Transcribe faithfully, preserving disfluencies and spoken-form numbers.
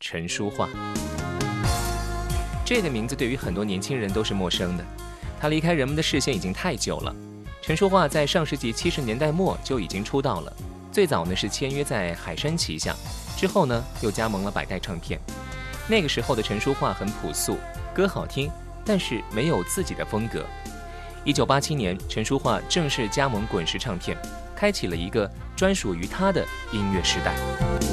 陈淑桦。这个名字对于很多年轻人都是陌生的，他离开人们的视线已经太久了。陈淑桦在上世纪七十年代末就已经出道了，最早呢是签约在海山旗下，之后呢又加盟了百代唱片。那个时候的陈淑桦很朴素，歌好听，但是没有自己的风格。一九八七年，陈淑桦正式加盟滚石唱片，开启了一个专属于他的音乐时代。